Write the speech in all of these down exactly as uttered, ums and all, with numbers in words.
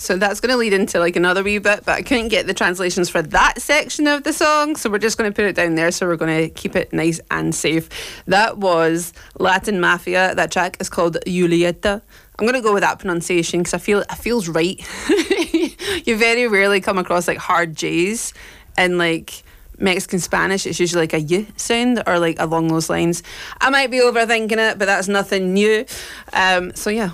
So that's going to lead into like another wee bit, but I couldn't get the translations for that section of the song, so we're just going to put it down there. So we're going to keep it nice and safe. That was Latin Mafia. That track is called Julieta. I'm going to go with that pronunciation because I feel it feels right. You very rarely come across like hard J's and like Mexican Spanish. It's usually like a y sound or like along those lines. I might be overthinking it, but that's nothing new. Um, so yeah.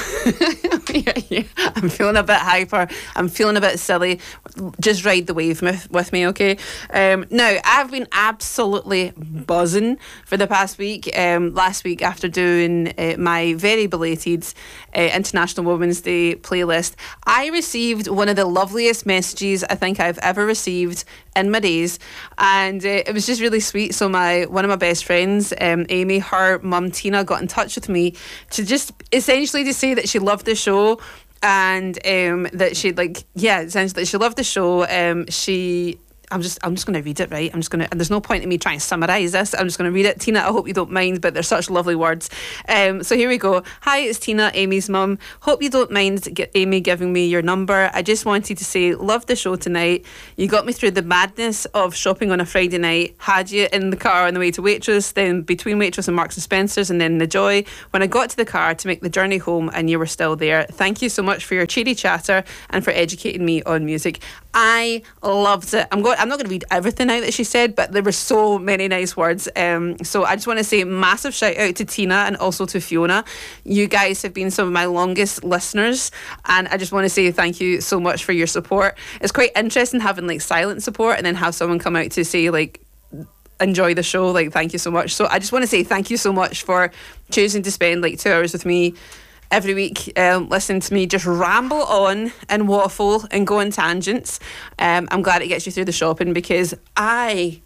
yeah, yeah. I'm feeling a bit hyper. I'm feeling a bit silly. Just ride the wave with, with me, okay? Um, now, I've been absolutely buzzing for the past week. Um, last week, after doing uh, my very belated uh, International Women's Day playlist, I received one of the loveliest messages I think I've ever received in my days, and uh, it was just really sweet. So my one of my best friends, um, Amy, her mum Tina, got in touch with me to just essentially to say that she loved the show, and um, that she'd like yeah essentially she loved the show. Um, she I'm just I'm just going to read it, right? I'm just going to, and there's no point in me trying to summarise this. I'm just going to read it. Tina, I hope you don't mind, but they're such lovely words. Um, so here we go. Hi, it's Tina, Amy's mum. Hope you don't mind get Amy giving me your number. I just wanted to say, love the show tonight. You got me through the madness of shopping on a Friday night. Had you in the car on the way to Waitrose, then between Waitrose and Marks and Spencer's, and then the joy when I got to the car to make the journey home and you were still there. Thank you so much for your cheery chatter and for educating me on music. I loved it. I'm going. I'm not going to read everything out that she said, but there were so many nice words. Um, so I just want to say massive shout out to Tina and also to Fiona. You guys have been some of my longest listeners, and I just want to say thank you so much for your support. It's quite interesting having like silent support and then have someone come out to say like, enjoy the show, like thank you so much. So I just want to say thank you so much for choosing to spend like two hours with me every week, um, listening to me just ramble on and waffle and go on tangents. Um, I'm glad it gets you through the shopping, because I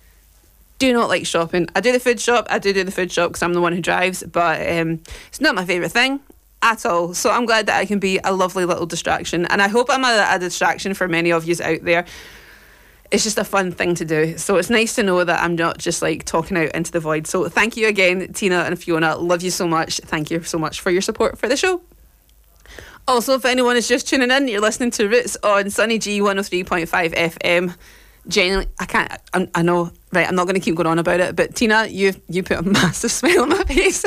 do not like shopping. I do the food shop, I do do the food shop because I'm the one who drives, but um, it's not my favourite thing at all. So I'm glad that I can be a lovely little distraction, and I hope I'm a, a distraction for many of you out there. It's just a fun thing to do. So it's nice to know that I'm not just like talking out into the void. So thank you again, Tina and Fiona. Love you so much. Thank you so much for your support for the show. Also, if anyone is just tuning in, you're listening to Roots on Sunny G one oh three point five F M. Genuinely, I can't, I, I know, right, I'm not going to keep going on about it, but Tina, you you put a massive smile on my face.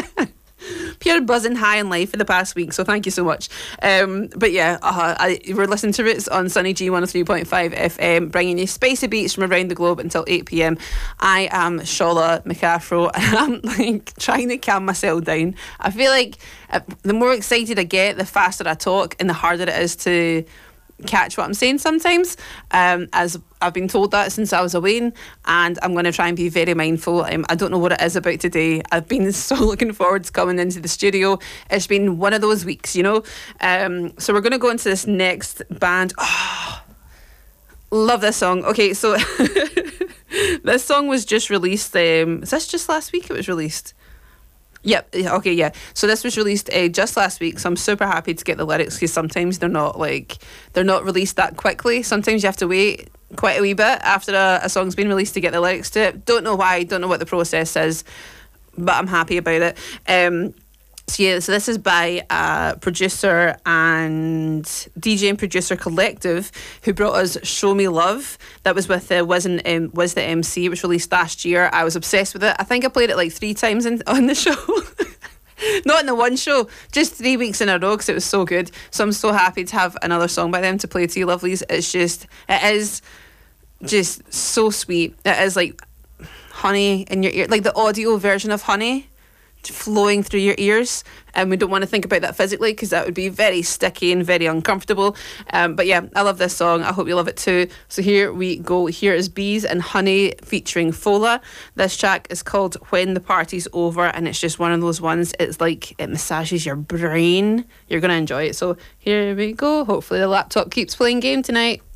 Pure buzzing high in life for the past week, so thank you so much. Um, but yeah, uh, I, we're listening to Roots on Sunny G one oh three point five F M, bringing you spicy beats from around the globe until eight p m. I am Shola McAfro, and I'm like trying to calm myself down. I feel like uh, the more excited I get, the faster I talk, and the harder it is to catch what I'm saying sometimes, um, as I've been told that since I was away, and I'm going to try and be very mindful. um, I don't know what it is about today. I've been so looking forward to coming into the studio. It's been one of those weeks, you know. Um, so we're going to go into this next band. Oh, love this song. Okay, so this song was just released, um, is this just last week it was released? Yep. Okay. Yeah. So this was released uh, just last week. So I'm super happy to get the lyrics, because sometimes they're not like they're not released that quickly. Sometimes you have to wait quite a wee bit after a, a song's been released to get the lyrics to it. Don't know why. Don't know what the process is, but I'm happy about it. Um, so yeah. So this is by a producer and D J and producer collective who brought us "Show Me Love." That was with uh, Wiz and um, Wiz the M C. It was released last year. I was obsessed with it. I think I played it like three times in, on the show. Not in the one show, just three weeks in a row, because it was so good. So I'm so happy to have another song by them to play to you lovelies. It's just, it is just so sweet. It is like honey in your ear, like the audio version of honey flowing through your ears, and we don't want to think about that physically, because that would be very sticky and very uncomfortable. Um, but yeah, I love this song. I hope you love it too. So here we go. Here is Bees and Honey featuring Fola. This track is called When the Party's Over, and it's just one of those ones, it's like it massages your brain. You're going to enjoy it. So here we go. Hopefully the laptop keeps playing game tonight.